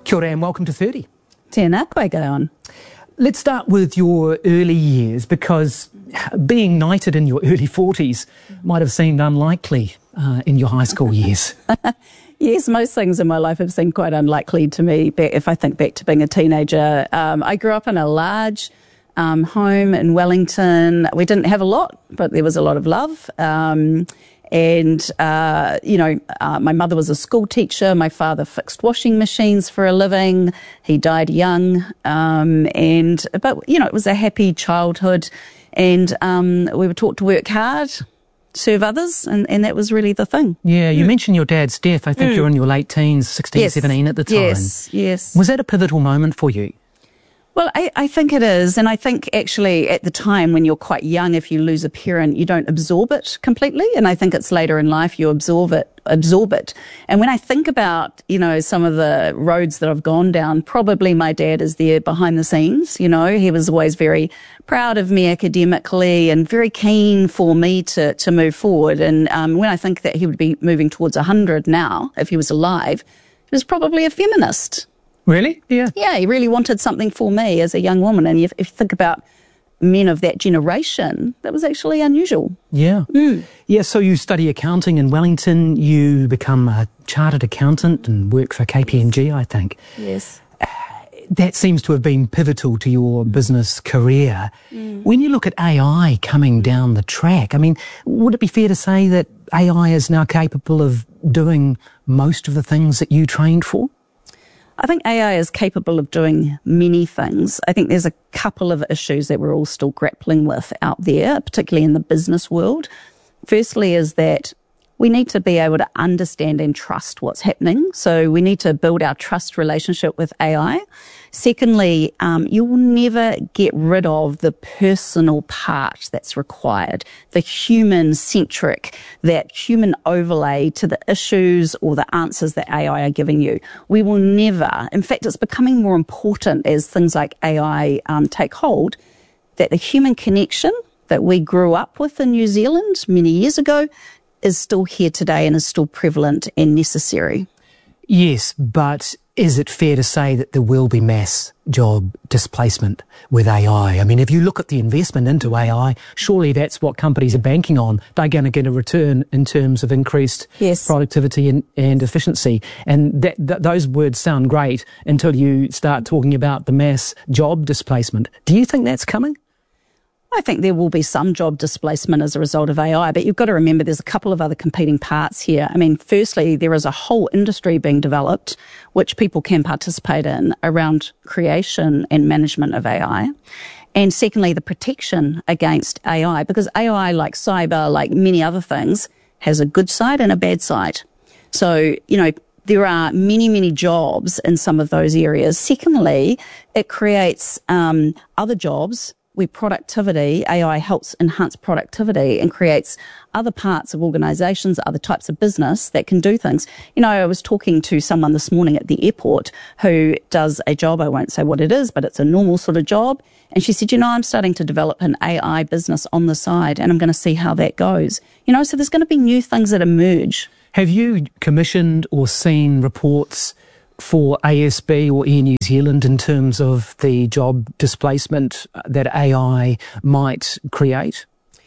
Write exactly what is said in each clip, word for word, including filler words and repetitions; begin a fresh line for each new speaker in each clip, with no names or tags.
Kia ora and welcome to thirty.
Tēnā koe Gaon.
Let's start with your early years, because being knighted in your early forties might have seemed unlikely uh, in your high school years.
Yes, most things in my life have seemed quite unlikely to me if I think back to being a teenager. Um, I grew up in a large um, home in Wellington. We didn't have a lot, but there was a lot of love. Um, and, uh, you know, uh, my mother was a school teacher. My father fixed washing machines for a living. He died young. Um, and, but, you know, it was a happy childhood. And um, we were taught to work hard, serve others, and, and that was really the thing.
Yeah, you
mm.
mentioned your dad's death. I think mm. you were in your late teens, sixteen,
yes.
seventeen at the time.
Yes, yes.
Was that a pivotal moment for you?
Well, I, I think it is. And I think actually at the time when you're quite young, if you lose a parent, you don't absorb it completely. And I think it's later in life you absorb it, absorb it. And when I think about, you know, some of the roads that I've gone down, probably my dad is there behind the scenes. You know, he was always very proud of me academically and very keen for me to, to move forward. And um, when I think that he would be moving towards one hundred now, if he was alive, he was probably a feminist.
Really? Yeah.
Yeah, he really wanted something for me as a young woman. And if, if you think about men of that generation, that was actually unusual.
Yeah.
Mm.
Yeah, so you study accounting in Wellington, you become a chartered accountant and work for K P M G, I think.
Yes.
Uh, that seems to have been pivotal to your business career. Mm. When you look at A I coming down the track, I mean, would it be fair to say that A I is now capable of doing most of the things that you trained for?
I think A I is capable of doing many things. I think there's a couple of issues that we're all still grappling with out there, particularly in the business world. Firstly is that we need to be able to understand and trust what's happening. So we need to build our trust relationship with A I. Secondly, um, you will never get rid of the personal part that's required, the human-centric, that human overlay to the issues or the answers that A I are giving you. We will never, in fact, it's becoming more important as things like A I um, take hold, that the human connection that we grew up with in New Zealand many years ago is still here today and is still prevalent and necessary.
Yes, but is it fair to say that there will be mass job displacement with A I? I mean, if you look at the investment into A I, surely that's what companies are banking on. They're going to get a return in terms of increased
yes.
productivity and, and efficiency. And that, th- those words sound great until you start talking about the mass job displacement. Do you think that's coming?
I think there will be some job displacement as a result of A I, but you've got to remember there's a couple of other competing parts here. I mean, firstly, there is a whole industry being developed which people can participate in around creation and management of A I. And secondly, the protection against A I, because A I, like cyber, like many other things, has a good side and a bad side. So, you know, there are many, many jobs in some of those areas. Secondly, it creates um, other jobs where productivity, A I helps enhance productivity and creates other parts of organisations, other types of business that can do things. You know, I was talking to someone this morning at the airport who does a job, I won't say what it is, but it's a normal sort of job. And she said, you know, I'm starting to develop an A I business on the side and I'm going to see how that goes. You know, so there's going to be new things that emerge.
Have you commissioned or seen reports for A S B or Air New Zealand in terms of the job displacement that A I might create?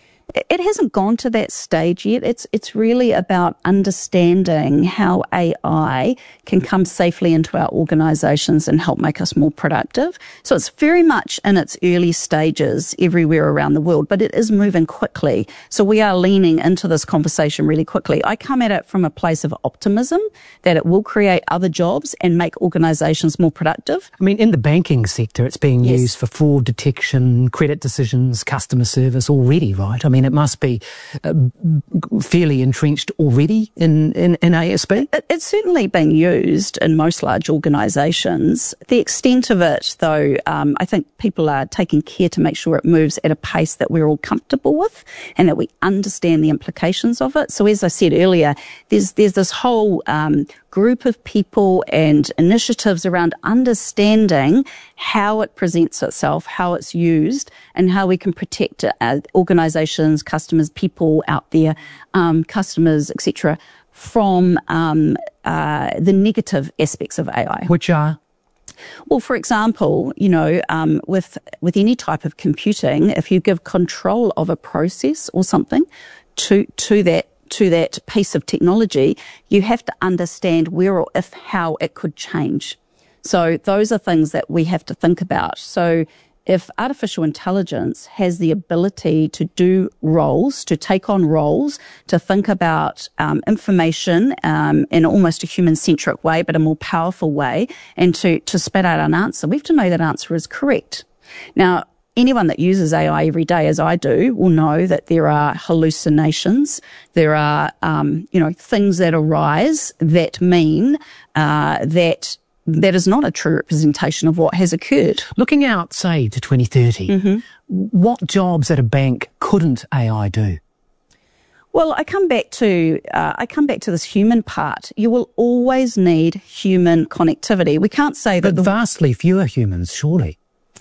It hasn't gone to that stage yet. It's it's really about understanding how A I can come safely into our organisations and help make us more productive. So it's very much in its early stages everywhere around the world, but it is moving quickly. So we are leaning into this conversation really quickly. I come at it from a place of optimism that it will create other jobs and make organisations more productive.
I mean, in the banking sector, it's being
yes.
used for fraud detection, credit decisions, customer service already, right? I mean, it must be uh, fairly entrenched already in, in, in A S B?
It, it's certainly being used in most large organisations. The extent of it, though, um, I think people are taking care to make sure it moves at a pace that we're all comfortable with and that we understand the implications of it. So as I said earlier, there's, there's this whole um, group of people and initiatives around understanding how it presents itself, how it's used, and how we can protect uh, organisations, customers, people out there, um, customers, et cetera, from um, uh, the negative aspects of A I.
Which are?
Well, for example, you know, um, with with any type of computing, if you give control of a process or something to to that to that piece of technology, you have to understand where or if how it could change. So those are things that we have to think about. So if artificial intelligence has the ability to do roles, to take on roles, to think about um, information um, in almost a human-centric way, but a more powerful way, and to, to spit out an answer, we have to know that answer is correct. Now, anyone that uses A I every day, as I do, will know that there are hallucinations. There are, um, you know, things that arise that mean uh, that that is not a true representation of what has occurred.
Looking out, say, to twenty thirty, mm-hmm. what jobs at a bank couldn't A I do?
Well, I come back to uh, I come back to this human part. You will always need human connectivity. We can't say that
but
the,
vastly fewer humans, surely.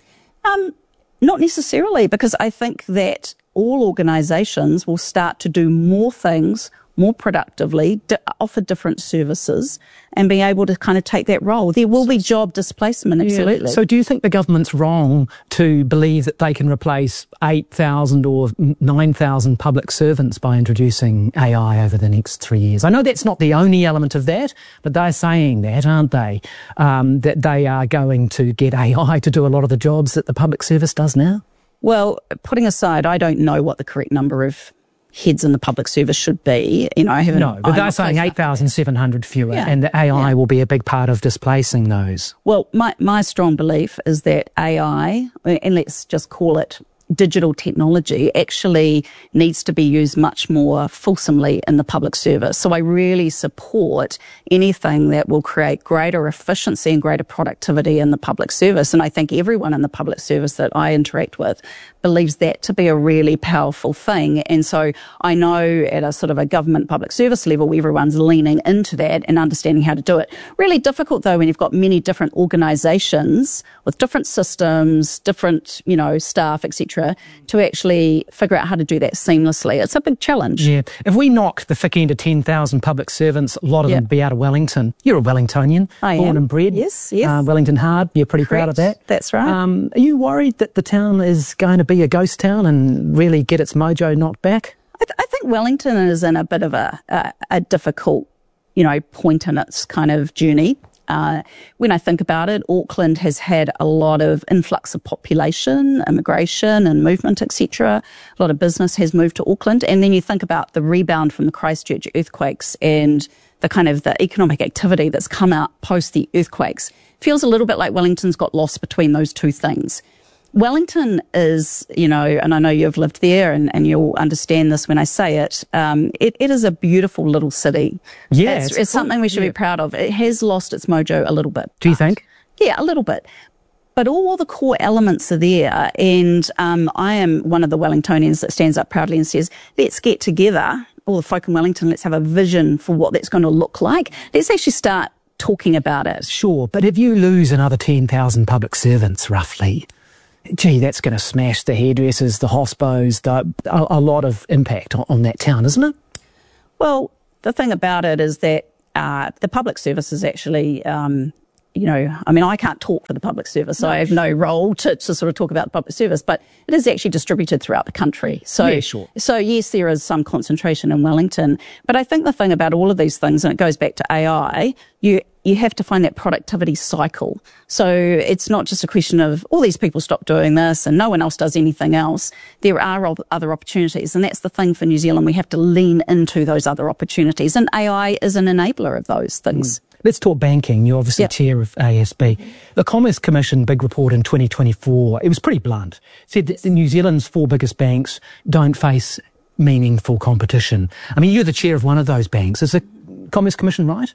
Um, not necessarily, because I think that all organisations will start to do more things more productively, di- offer different services, and be able to kind of take that role. There will be job displacement, absolutely.
Yeah. So do you think the government's wrong to believe that they can replace eight thousand or nine thousand public servants by introducing A I over the next three years? I know that's not the only element of that, but they're saying that, aren't they? Um, that they are going to get A I to do a lot of the jobs that the public service does now?
Well, putting aside, I don't know what the correct number of heads in the public service should be. You know, I haven't.
No, but they're saying eight thousand seven hundred fewer, yeah. and the A I yeah. will be a big part of displacing those.
Well, my, my strong belief is that A I, and let's just call it digital technology, actually needs to be used much more fulsomely in the public service. So I really support anything that will create greater efficiency and greater productivity in the public service. And I think everyone in the public service that I interact with believes that to be a really powerful thing. And so I know at a sort of a government public service level, everyone's leaning into that and understanding how to do it. Really difficult though when you've got many different organisations with different systems, different, you know, staff, et cetera, to actually figure out how to do that seamlessly. It's a big challenge.
Yeah. If we knock the thick end of ten thousand public servants, a lot of yep. them be out of Wellington. You're a Wellingtonian,
I
born
am.
and bred.
Yes, yes.
Uh, Wellington Hard. You're pretty
Correct.
proud of that.
That's right.
Um, are you worried that the town is going to be a ghost town and really get its mojo knocked back?
I, th- I think Wellington is in a bit of a, a, a difficult, you know, point in its kind of journey. Uh, when I think about it, Auckland has had a lot of influx of population, immigration and movement, et cetera. A lot of business has moved to Auckland. And then you think about the rebound from the Christchurch earthquakes and the kind of the economic activity that's come out post the earthquakes. Feels a little bit like Wellington's got lost between those two things. Wellington is, you know, and I know you've lived there and, and you'll understand this when I say it, um, it, it is a beautiful little city.
Yeah.
It's,
it's,
it's something we should
yeah.
be proud of. It has lost its mojo a little bit.
Do you think?
Yeah, a little bit. But all the core elements are there. And um, I am one of the Wellingtonians that stands up proudly and says, let's get together, all the folk in Wellington, let's have a vision for what that's going to look like. Let's actually start talking about it.
Sure, but if you lose another ten thousand public servants, roughly, gee, that's going to smash the hairdressers, the hospos, the, a, a lot of impact on, on that town, isn't it?
Well, the thing about it is that uh, the public service is actually, um, you know, I mean, I can't talk for the public service, so no. I have no role to, to sort of talk about the public service, but it is actually distributed throughout the country. So,
yeah, sure.
So yes, there is some concentration in Wellington, but I think the thing about all of these things, and it goes back to A I, you you have to find that productivity cycle. So it's not just a question of all these people stop doing this and no one else does anything else. There are other opportunities, and that's the thing for New Zealand. We have to lean into those other opportunities, and A I is an enabler of those things. Mm.
Let's talk banking. You're obviously yep. chair of A S B. The Commerce Commission big report in twenty twenty-four, it was pretty blunt. It said that New Zealand's four biggest banks don't face meaningful competition. I mean, you're the chair of one of those banks. Is the Commerce Commission right?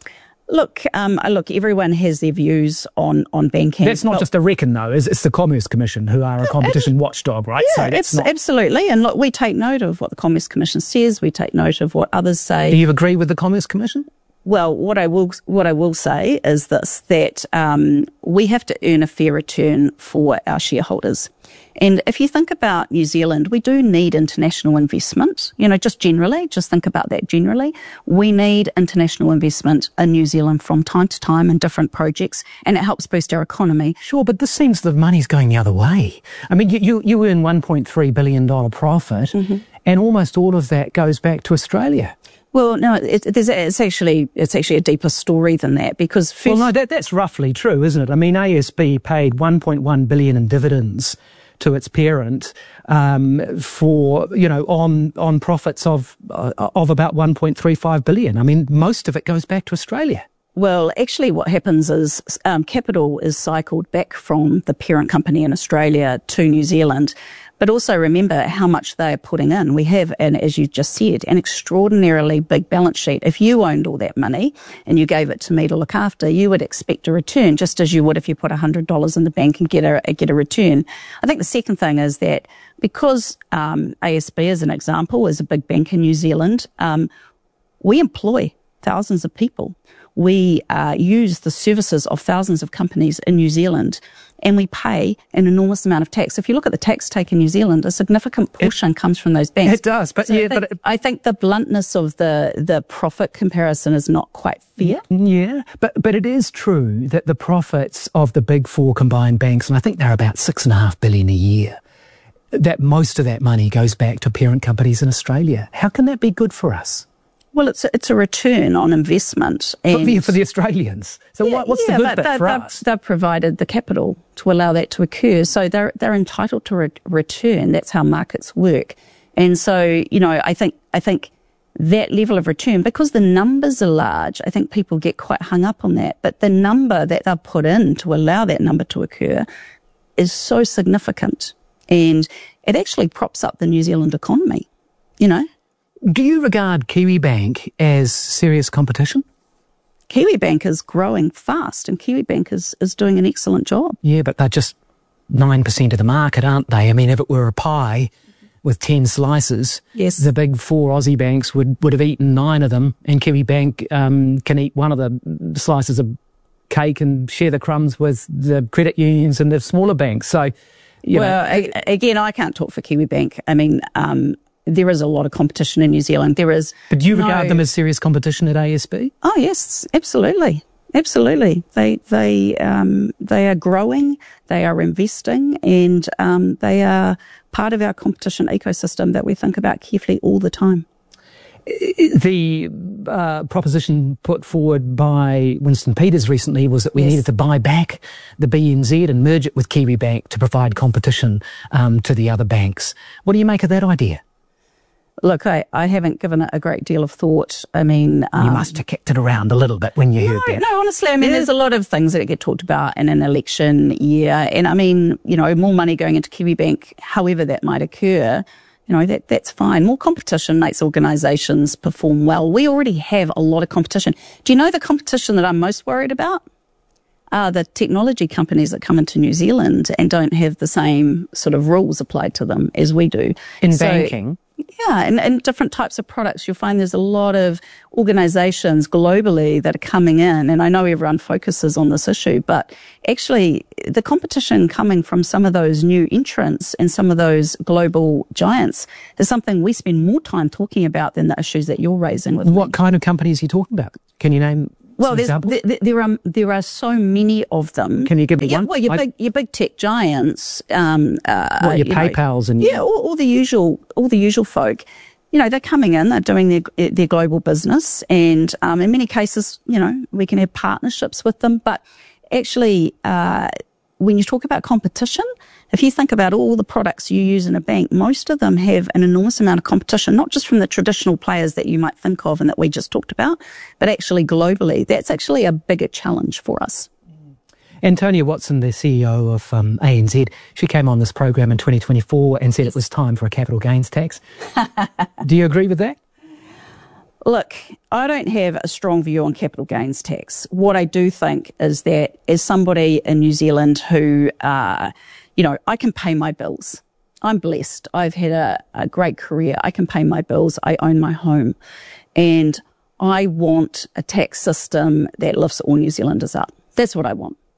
Look, um, look. Everyone has their views on, on banking.
That's not well, just a reckon, though. It's, it's the Commerce Commission who are a competition watchdog, right?
Yeah, so that's not... absolutely. And look, we take note of what the Commerce Commission says. We take note of what others say.
Do you agree with the Commerce Commission?
Well, what I will what I will say is this: that um, we have to earn a fair return for our shareholders. And if you think about New Zealand, we do need international investment, you know, just generally, just think about that generally. We need international investment in New Zealand from time to time in different projects, and it helps boost our economy.
Sure, but this seems the money's going the other way. I mean, you, you, you earn one point three billion dollars profit, mm-hmm. and almost all of that goes back to Australia.
Well, no, it, there's, it's actually it's actually a deeper story than that, because first,
well, no, that, that's roughly true, isn't it? I mean, A S B paid one point one billion dollars in dividends to its parent um, for, you know, on on profits of uh, of about one point three five billion dollars. I mean, most of it goes back to Australia.
Well, actually what happens is um, capital is cycled back from the parent company in Australia to New Zealand. But also remember how much they are putting in. We have, and as you just said, an extraordinarily big balance sheet. If you owned all that money and you gave it to me to look after, you would expect a return, just as you would if you put one hundred dollars in the bank and get a get a return. I think the second thing is that because um, A S B, as an example, is a big bank in New Zealand, um, we employ thousands of people. We uh, use the services of thousands of companies in New Zealand, and we pay an enormous amount of tax. If you look at the tax take in New Zealand, a significant portion it, comes from those banks.
It does, but
so
yeah,
I think,
but it,
I think the bluntness of the the profit comparison is not quite fair.
Yeah, but but it is true that the profits of the big four combined banks, and I think they're about six and a half billion a year, that most of that money goes back to parent companies in Australia. How can that be good for us?
Well, it's a, it's a return on investment. And
for, the, for the Australians. So
yeah,
what, what's
yeah,
the good bit
they,
for
they've,
us?
They've provided the capital to allow that to occur. So they're they're entitled to a return. That's how markets work. And so, you know, I think I think that level of return, because the numbers are large, I think people get quite hung up on that. But the number that they've put in to allow that number to occur is so significant. And it actually props up the New Zealand economy, you know.
Do you regard Kiwibank as serious competition?
Kiwibank is growing fast, and Kiwibank is, is doing an excellent job.
Yeah, but they're just nine percent of the market, aren't they? I mean, if it were a pie with ten slices,
yes,
the big four Aussie banks would, would have eaten nine of them, and Kiwibank um, can eat one of the slices of cake and share the crumbs with the credit unions and the smaller banks. So, you
well,
know.
A- again, I can't talk for Kiwibank. I mean, um, there is a lot of competition in New Zealand. There is.
But do you
no...
regard them as serious competition at A S B?
Oh yes, absolutely, absolutely. They they um, they are growing. They are investing, and um, they are part of our competition ecosystem that we think about carefully all the time.
The uh, proposition put forward by Winston Peters recently was that we yes. needed to buy back the B N Z and merge it with Kiwibank to provide competition um, to the other banks. What do you make of that idea?
Look, I, I haven't given it a great deal of thought. I mean... Um,
you must have kicked it around a little bit when you
no,
heard that.
No, honestly, I mean, yeah. there's a lot of things that get talked about in an election year. And I mean, you know, more money going into Kiwibank, however that might occur, you know, that that's fine. More competition makes organisations perform well. We already have a lot of competition. Do you know the competition that I'm most worried about? Are the technology companies that come into New Zealand and don't have the same sort of rules applied to them as we do.
In
so,
banking?
Yeah, and, and different types of products. You'll find there's a lot of organisations globally that are coming in, and I know everyone focuses on this issue, but actually the competition coming from some of those new entrants and some of those global giants is something we spend more time talking about than the issues that you're raising with
What
me.
kind of companies are you talking about? Can you name
Well, there's, there, there are there are so many of them.
Can you give me
yeah,
one?
Well, your
I,
big your big tech giants. Um, uh,
what your
you
PayPal's
know,
and
yeah, all, all the usual all the usual folk. You know, they're coming in, they're doing their their global business, and um, in many cases, you know, we can have partnerships with them. But actually, uh, when you talk about competition, if you think about all the products you use in a bank, most of them have an enormous amount of competition, not just from the traditional players that you might think of and that we just talked about, but actually globally. That's actually a bigger challenge for us.
Antonia Watson, the C E O of um, A N Z, she came on this program in twenty twenty-four and said yes. it was time for a capital gains tax. Do you agree with that?
Look, I don't have a strong view on capital gains tax. What I do think is that as somebody in New Zealand who, uh, you know, I can pay my bills. I'm blessed. I've had a, a great career. I can pay my bills. I own my home. And I want a tax system that lifts all New Zealanders up. That's what I want.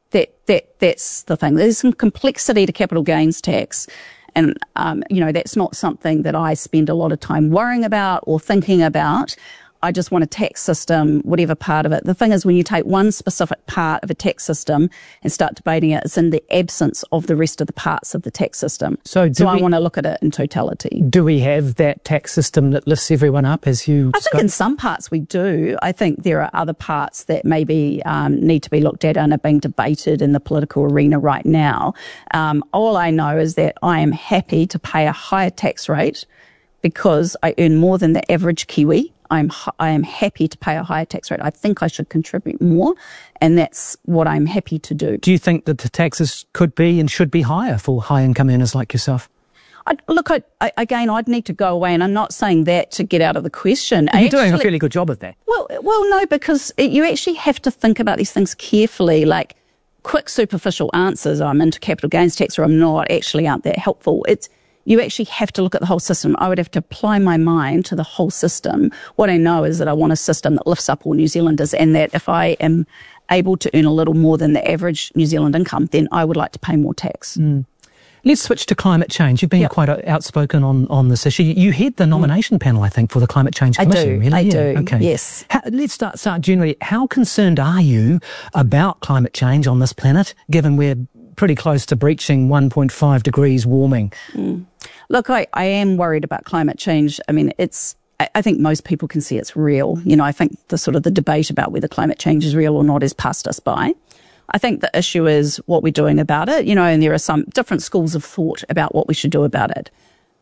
That that that's the thing. There's some complexity to capital gains tax, and um, you know that's not something that I spend a lot of time worrying about or thinking about. I just want a tax system, whatever part of it. The thing is, when you take one specific part of a tax system and start debating it, it's in the absence of the rest of the parts of the tax system. So, so we, I want to look at it in totality.
Do we have that tax system that lifts everyone up, as you
I think in some parts we do. I think there are other parts that maybe um, need to be looked at and are being debated in the political arena right now. Um, all I know is that I am happy to pay a higher tax rate because I earn more than the average Kiwi. I'm I am happy to pay a higher tax rate. I think I should contribute more, and that's what I'm happy to do.
Do you think that the taxes could be and should be higher for high-income earners like yourself?
I, look, I, I, again, I'd need to go away, and I'm not saying that to get out of the question.
You're
actually,
doing a fairly good job of that.
Well, well, no, because it, you actually have to think about these things carefully. Like quick, superficial answers, I'm into capital gains tax or I'm not, actually aren't that helpful. It's You actually have to look at the whole system. I would have to apply my mind to the whole system. What I know is that I want a system that lifts up all New Zealanders, and that if I am able to earn a little more than the average New Zealand income, then I would like to pay more tax.
Mm. Let's switch to climate change. You've been yep. quite outspoken on, on this issue. You head the nomination mm. panel, I think, for the Climate Change Commission.
I do,
really?
I
yeah.
do,
okay.
yes.
How, let's start, start generally. How concerned are you about climate change on this planet, given we're pretty close to breaching one point five degrees warming?
Mm. Look, I, I am worried about climate change. I mean, it's, I, I think most people can see it's real. You know, I think the sort of the debate about whether climate change is real or not has passed us by. I think the issue is what we're doing about it, you know, and there are some different schools of thought about what we should do about it.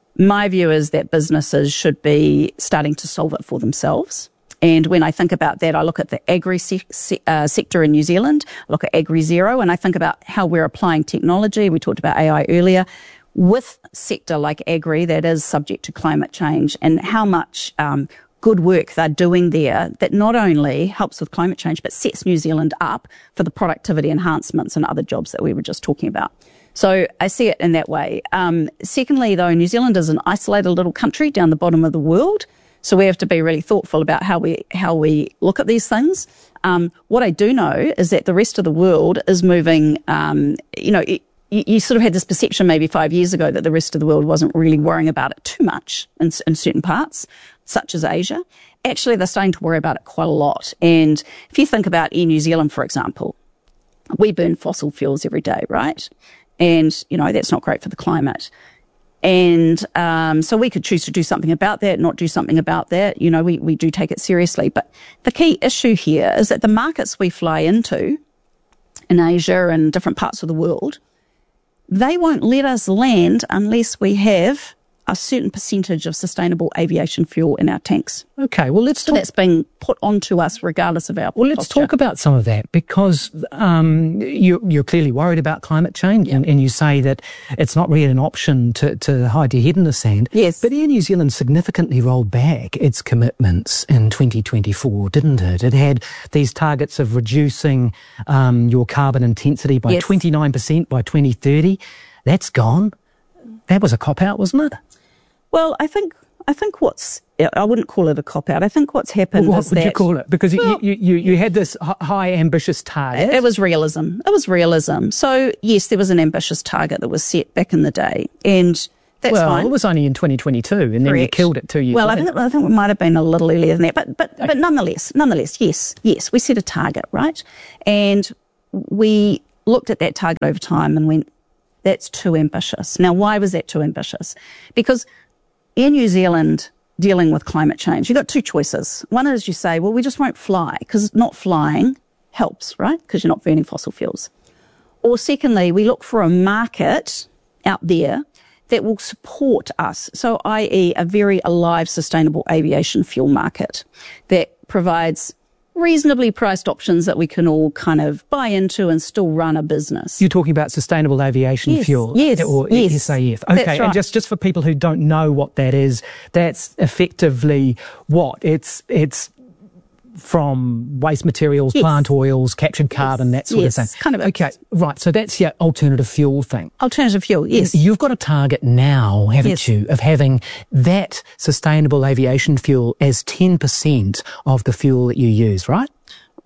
My view is that businesses should be starting to solve it for themselves. And when I think about that, I look at the agri se- se- uh, sector in New Zealand, I look at Agri Zero, and I think about how we're applying technology. We talked about A I earlier, with sector like agri that is subject to climate change, and how much um, good work they're doing there that not only helps with climate change, but sets New Zealand up for the productivity enhancements and other jobs that we were just talking about. So I see it in that way. Um, secondly, though, New Zealand is an isolated little country down the bottom of the world. So we have to be really thoughtful about how we how we look at these things. Um, what I do know is that the rest of the world is moving, um, you know, it, you, you sort of had this perception maybe five years ago that the rest of the world wasn't really worrying about it too much in, in certain parts, such as Asia. Actually, they're starting to worry about it quite a lot. And if you think about Air New Zealand, for example, we burn fossil fuels every day, right? And, you know, that's not great for the climate. And um, so we could choose to do something about that, not do something about that. You know, we, we do take it seriously. But the key issue here is that the markets we fly into in Asia and different parts of the world, they won't let us land unless we have a certain percentage of sustainable aviation fuel in our tanks.
Okay, well, let's
so
talk.
That's being put onto us regardless of our
Well, let's
posture.
talk about some of that, because um, you, you're clearly worried about climate change, yeah. and, and you say that it's not really an option to, to hide your head in the sand.
Yes.
But Air New Zealand significantly rolled back its commitments in twenty twenty-four, didn't it? It had these targets of reducing um, your carbon intensity by yes. twenty-nine percent by twenty thirty. That's gone. That was a cop-out, wasn't it?
Well, I think I think what's I wouldn't call it a cop out. I think what's happened
well,
is
what would
that,
you call it? Because
well,
you, you you had this high ambitious target.
It was realism. It was realism. So yes, there was an ambitious target that was set back in the day, and that's
well,
fine.
It was only in twenty twenty-two, and Correct. Then you killed it two years
well,
later.
I think I think it might have been a little earlier than that, but but okay. but nonetheless, nonetheless, yes, yes, we set a target, right? And we looked at that target over time and went, that's too ambitious. Now, why was that too ambitious? Because in New Zealand, dealing with climate change, you've got two choices. One is you say, well, we just won't fly, because not flying helps, right? Because you're not burning fossil fuels. Or secondly, we look for a market out there that will support us. So, that is a very alive, sustainable aviation fuel market that provides reasonably priced options that we can all kind of buy into and still run a business.
You're talking about sustainable aviation
yes,
fuel?
Yes,
or
yes.
S A F. Okay,
That's right.
And just, just for people who don't know what that is, that's effectively what? It's it's from waste materials, yes. plant oils, captured carbon, yes. that sort
yes.
of thing.
Kind of
okay, right. So that's your alternative fuel thing.
Alternative fuel, yes.
You've got a target now, haven't
yes.
you, of having that sustainable aviation fuel as ten percent of the fuel that you use, right?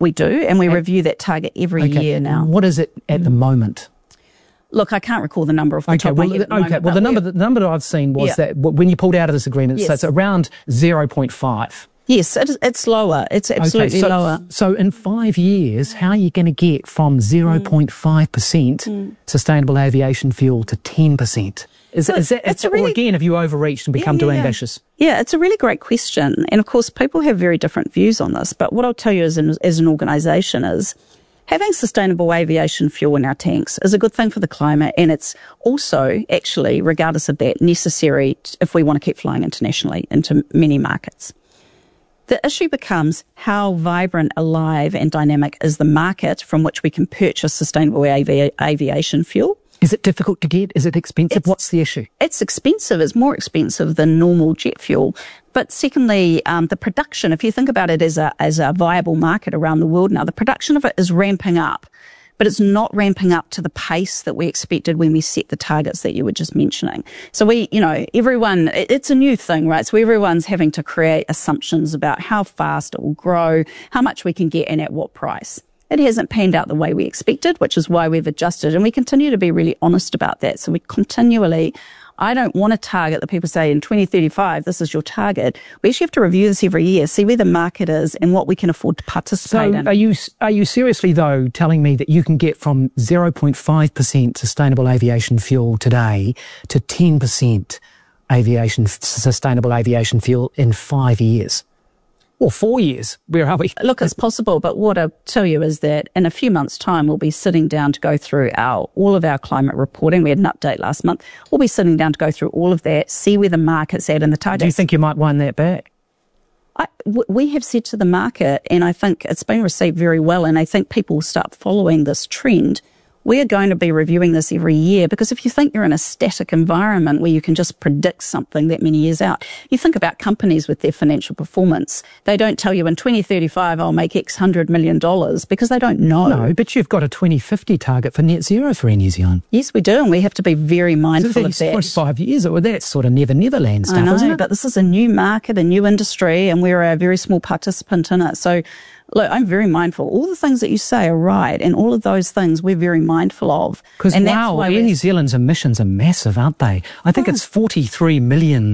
We do, and we and, review that target every okay. year now.
What is it at the moment?
Look, I can't recall the number off the
okay,
top
well,
of my head.
Okay, moment, well, the number, the number that I've seen was yeah. that when you pulled out of this agreement, yes. so it's around zero point five.
Yes, it is, it's lower. It's absolutely
okay, so,
lower.
So in five years, how are you going to get from zero point five percent mm. sustainable aviation fuel to ten percent? Is, so is that, it's, it's really, or again, have you overreached and become
yeah,
too
yeah.
ambitious?
Yeah, it's a really great question. And of course, people have very different views on this. But what I'll tell you as an, as an organisation is having sustainable aviation fuel in our tanks is a good thing for the climate. And it's also, actually, regardless of that, necessary if we want to keep flying internationally into many markets. The issue becomes how vibrant, alive and dynamic is the market from which we can purchase sustainable avi- aviation fuel.
Is it difficult to get? Is it expensive? It's, What's the issue?
It's expensive. It's more expensive than normal jet fuel. But secondly, um, the production, if you think about it as a, as a viable market around the world now, the production of it is ramping up. But it's not ramping up to the pace that we expected when we set the targets that you were just mentioning. So we, you know, everyone, it's a new thing, right? So everyone's having to create assumptions about how fast it will grow, how much we can get and at what price. It hasn't panned out the way we expected, which is why we've adjusted. And we continue to be really honest about that. So we continually, I don't want a target that people say in twenty thirty-five, this is your target. We actually have to review this every year, see where the market is and what we can afford to participate
so
in.
Are you, are you seriously, though, telling me that you can get from zero point five percent sustainable aviation fuel today to ten percent aviation, sustainable aviation fuel in five years? Or four years. Where are we?
Look, it's possible, but what I'll tell you is that in a few months' time, we'll be sitting down to go through our all of our climate reporting. We had an update last month. We'll be sitting down to go through all of that, see where the market's at and the targets.
Do you think you might wind that back?
I, w- we have said to the market, and I think it's been received very well, and I think people will start following this trend. We're going to be reviewing this every year because if you think you're in a static environment where you can just predict something that many years out, you think about companies with their financial performance. They don't tell you in twenty thirty-five I'll make X hundred million dollars because they don't know.
No, but you've got a twenty fifty target for net zero for Air New Zealand.
Yes, we do, and we have to be very mindful
so
of that.
twenty-five years, or that's sort of never, never land stuff,
I know,
isn't it?
But this is a new market, a new industry, and we're a very small participant in it. So look, I'm very mindful. All the things that you say are right, and all of those things we're very mindful of.
Because, wow, Air New Zealand's emissions are massive, aren't they? I think oh. it's forty-three million,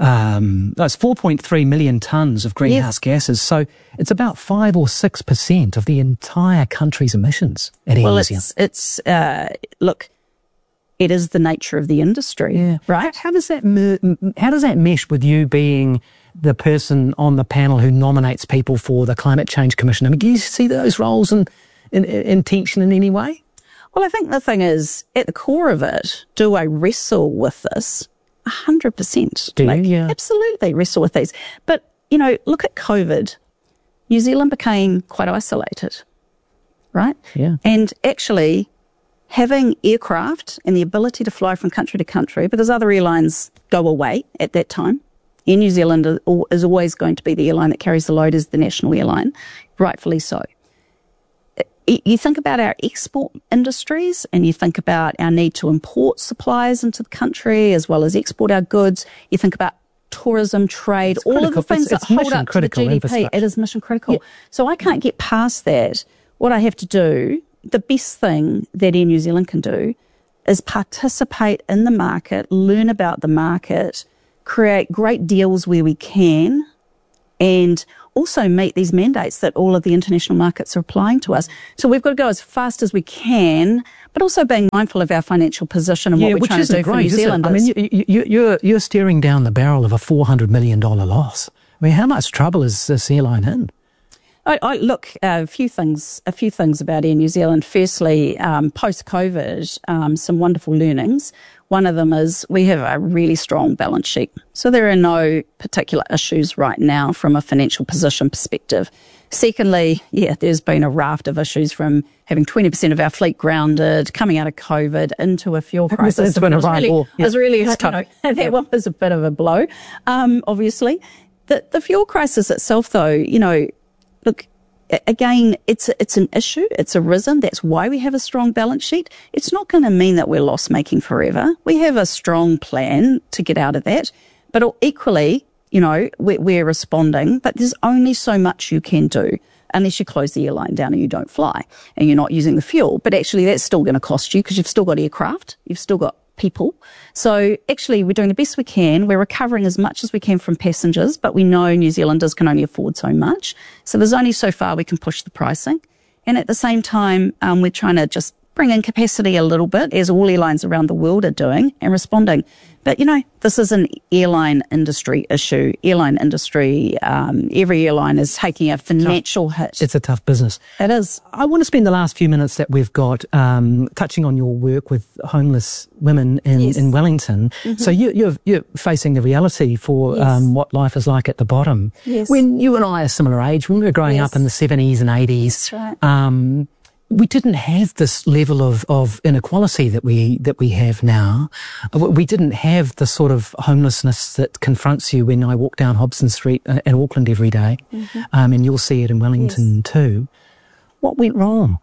um, no, it's four point three million tonnes of greenhouse yes. gases. So it's about five or six percent of the entire country's emissions at Air
well,
New
Zealand.
Well,
it's, it's uh, look, it is the nature of the industry,
yeah.
right?
How, how does that mer- how does that mesh with you being the person on the panel who nominates people for the Climate Change Commission? I mean, do you see those roles in, in, in tension in any way?
Well, I think the thing is, at the core of it, do I wrestle with this? A hundred percent.
Do
like,
you? Yeah.
Absolutely wrestle with these. But, you know, look at COVID. New Zealand became quite isolated, right?
Yeah.
And actually, having aircraft and the ability to fly from country to country, because other airlines go away at that time, Air New Zealand is always going to be the airline that carries the load as the national airline, rightfully so. You think about our export industries and you think about our need to import supplies into the country as well as export our goods. You think about tourism, trade,
it's
all
critical.
of the things
it's, it's
that hold up to the G D P. It is mission critical. Yeah. So I can't get past that. What I have to do, the best thing that Air New Zealand can do is participate in the market, learn about the market, create great deals where we can, and also meet these mandates that all of the international markets are applying to us. So we've got to go as fast as we can, but also being mindful of our financial position and
yeah,
what we're trying to do
great,
for New Zealanders.
I mean, you, you, you're, you're staring down the barrel of a four hundred million dollars loss. I mean, how much trouble is this airline in?
I, I look, uh, a few things, a few things about Air New Zealand. Firstly, um, post-COVID, um, some wonderful learnings. One of them is we have a really strong balance sheet. So there are no particular issues right now from a financial position perspective. Secondly, yeah, there's been a raft of issues from having twenty percent of our fleet grounded, coming out of COVID into a fuel crisis.
It's been a right war.
It was really, you know, that one was a bit of a blow, um, obviously. The, the fuel crisis itself, though, you know, look, again, it's it's an issue. It's arisen. That's why we have a strong balance sheet. It's not going to mean that we're loss-making forever. We have a strong plan to get out of that. But equally, you know, we're, we're responding. But there's only so much you can do. unless you close the airline down and you don't fly and you're not using the fuel. But actually that's still going to cost you because you've still got aircraft, you've still got people. So actually we're doing the best we can. We're recovering as much as we can from passengers, but we know New Zealanders can only afford so much. So there's only so far we can push the pricing. And at the same time, um, we're trying to just bring in capacity a little bit, as all airlines around the world are doing and responding. But, you know, this is an airline industry issue. Airline industry, um, every airline is taking a financial
tough.
hit.
It's a tough business.
It is.
I want to spend the last few minutes that we've got um, touching on your work with homeless women in,
Yes.
in Wellington. Mm-hmm. So you, you're, you're facing the reality for
Yes.
um, what life is like at the bottom.
Yes.
When you and I are similar age, when we were growing
Yes.
up in the seventies and eighties,
That's right.
um, we didn't have this level of, of inequality that we that we have now. We didn't have the sort of homelessness that confronts you when I walk down Hobson Street in Auckland every day, mm-hmm. um, and you'll see it in Wellington yes. too. What went wrong?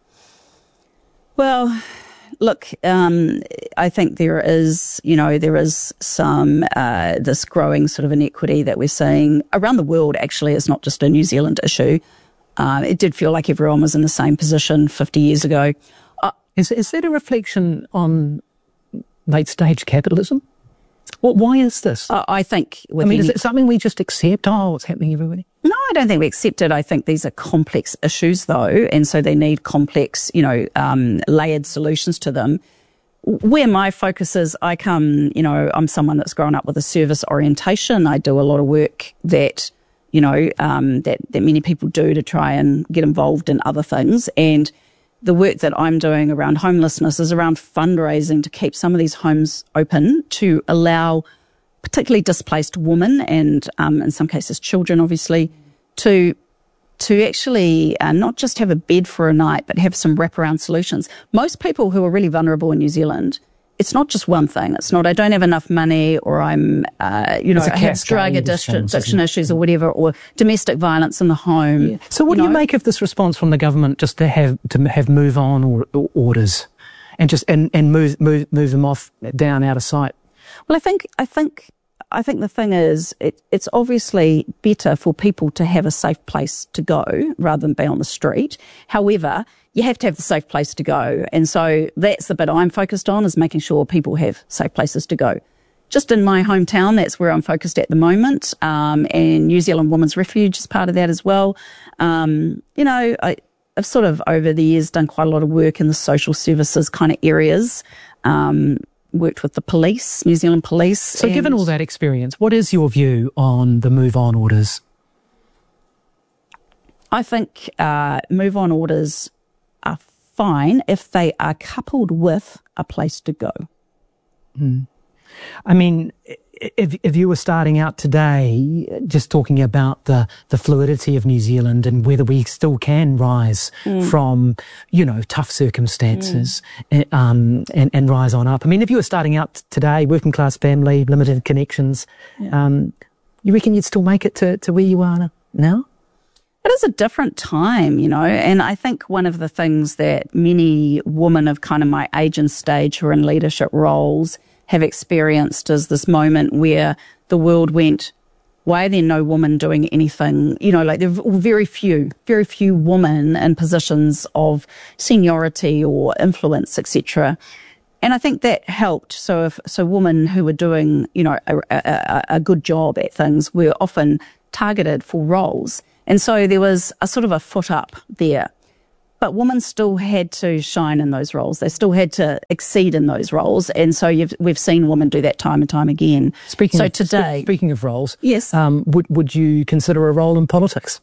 Well, look, um, I think there is, you know, there is some uh, this growing sort of inequity that we're seeing around the world. Actually, it's not just a New Zealand issue. Um, it did feel like everyone was in the same position fifty years ago. Uh,
is, is that a reflection on late-stage capitalism? Well, why is this?
Uh, I think...
I mean, is it something we just accept? Oh, what's happening everywhere?
No, I don't think we accept it. I think these are complex issues, though, and so they need complex, you know, um, layered solutions to them. Where my focus is, I come, you know, I'm someone that's grown up with a service orientation. I do a lot of work that... you know, um, that, that many people do to try and get involved in other things. And the work that I'm doing around homelessness is around fundraising to keep some of these homes open to allow particularly displaced women and, um, in some cases, children, obviously, to to actually uh, not just have a bed for a night, but have some wraparound solutions. Most people who are really vulnerable in New Zealand, it's not just one thing. It's not, I don't have enough money, or I'm, uh, you know, I have drug addiction, addiction issues or whatever, or domestic violence in the home.
Yeah. So what
you
do you
know?
make of this response from the government just to have, to have move on or, or orders and just, and, and move, move, move them off down out of sight?
Well, I think, I think, I think the thing is, it, it's obviously better for people to have a safe place to go rather than be on the street. However, you have to have the safe place to go. And so that's the bit I'm focused on, is making sure people have safe places to go. Just in my hometown, that's where I'm focused at the moment. Um, and New Zealand Women's Refuge is part of that as well. Um, you know, I, I've sort of over the years done quite a lot of work in the social services kind of areas. Um, worked with the police, New Zealand Police.
So given all that experience, what is your view on the move on orders?
I think uh, move on orders are fine if they are coupled with a place to go.
Hmm. I mean, if if you were starting out today, just talking about the, the fluidity of New Zealand and whether we still can rise mm. from, you know, tough circumstances mm. and, um, and, and rise on up. I mean, if you were starting out today, working class family, limited connections, yeah. um, you reckon you'd still make it to, to where you are now?
It is a different time, you know, and I think one of the things that many women of kind of my age and stage who are in leadership roles have experienced is this moment where the world went, why are there no women doing anything? You know, like there are very few, very few women in positions of seniority or influence, et cetera. And I think that helped. So if, so women who were doing, you know, a, a, a good job at things were often targeted for roles. And so there was a sort of a foot up there. But women still had to shine in those roles. They still had to exceed in those roles. And so you've, we've seen women do that time and time again.
Speaking
so
of,
today,
speaking of roles,
yes,
um, would, would you consider a role in politics?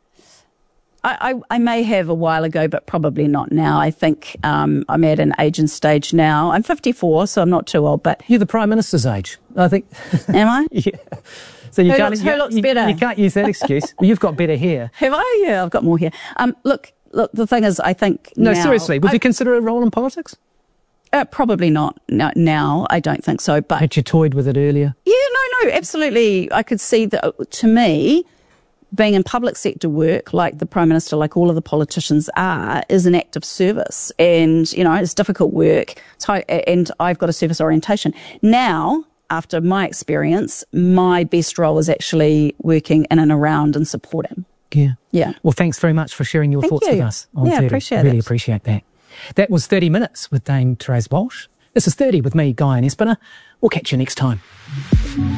I, I, I may have a while ago, but probably not now. I think um, I'm at an age and stage now. I'm fifty-four, so I'm not too old. But
you're the Prime Minister's age, I think.
Am I?
Yeah. So you
who
can't,
looks,
you,
who looks
you,
better?
You can't use that excuse. You've got better hair.
Have I? Yeah, I've got more hair. Um, look, look. The thing is, I think
no,
now,
seriously, would
I,
you consider a role in politics?
Uh, probably not. No, now, I don't think so. But
had you toyed with it earlier?
Yeah, no, no, absolutely. I could see that. To me, being in public sector work, like the Prime Minister, like all of the politicians are, is an act of service. And, you know, it's difficult work. So, and I've got a service orientation. Now, after my experience, my best role is actually working in and around and supporting.
Yeah.
Yeah.
Well, thanks very much for sharing your
Thank
thoughts
you.
with us on
Yeah,
thirty.
appreciate
really
it.
appreciate that. That was thirty minutes with Dame Therese Walsh. This is thirty with me, Guy and Espiner. We'll catch you next time.